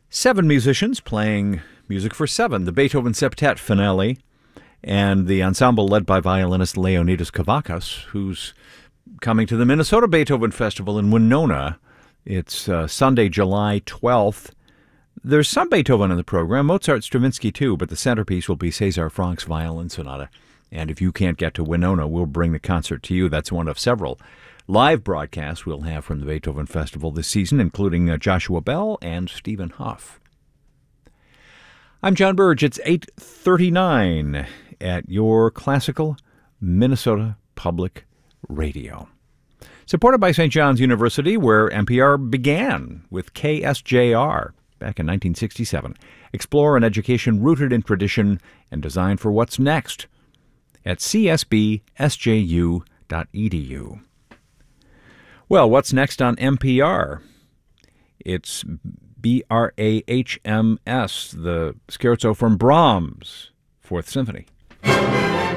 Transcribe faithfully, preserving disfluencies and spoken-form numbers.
Seven musicians playing music for seven, the Beethoven Septet finale, and the ensemble led by violinist Leonidas Kavakos, who's coming to the Minnesota Beethoven Festival in Winona. It's uh, Sunday, July twelfth. There's some Beethoven in the program, Mozart, Stravinsky too, but the centerpiece will be César Franck's Violin Sonata. And if you can't get to Winona, we'll bring the concert to you. That's one of several live broadcasts we'll have from the Beethoven Festival this season, including uh, Joshua Bell and Stephen Huff. I'm John Burge. It's eight thirty-nine at your classical Minnesota Public Radio. Supported by Saint John's University, where N P R began with K S J R back in nineteen sixty-seven. Explore an education rooted in tradition and designed for what's next at c s b s j u dot e d u. Well, what's next on N P R? It's B R A H M S, the scherzo from Brahms' Fourth Symphony.